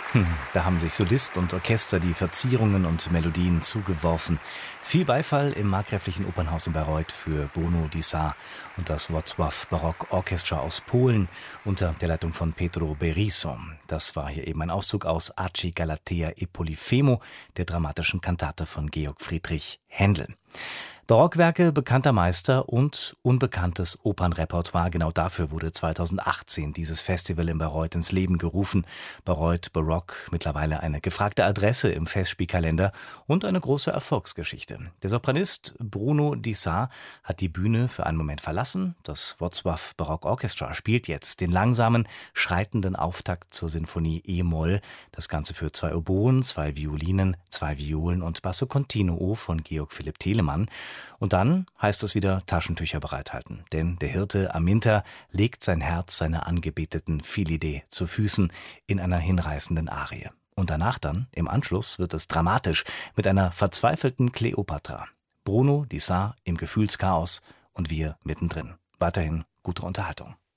Da haben sich Solist und Orchester die Verzierungen und Melodien zugeworfen. Viel Beifall im Markgräflichen Opernhaus in Bayreuth für Bruno Dysart und das Wrocław Baroque Orchestra aus Polen unter der Leitung von Pedro Berisso. Das war hier eben ein Auszug aus Aci Galatea e Polifemo, der dramatischen Kantate von Georg Friedrich Händel. Barockwerke bekannter Meister und unbekanntes Opernrepertoire. Genau dafür wurde 2018 dieses Festival in Bayreuth ins Leben gerufen. Bayreuth Baroque, mittlerweile eine gefragte Adresse im Festspielkalender und eine große Erfolgsgeschichte. Der Sopranist Bruno Dysart hat die Bühne für einen Moment verlassen. Das Wrocław Baroque Orchestra spielt jetzt den langsamen, schreitenden Auftakt zur Sinfonie E-Moll. Das Ganze für 2 Oboen, 2 Violinen, 2 Violen und Basso Continuo von Georg Philipp Telemann. Und dann heißt es wieder Taschentücher bereithalten, denn der Hirte Aminta legt sein Herz seiner angebeteten Philide zu Füßen in einer hinreißenden Arie. Und danach dann, im Anschluss, wird es dramatisch mit einer verzweifelten Kleopatra. Bruno Dysart im Gefühlschaos und wir mittendrin. Weiterhin gute Unterhaltung.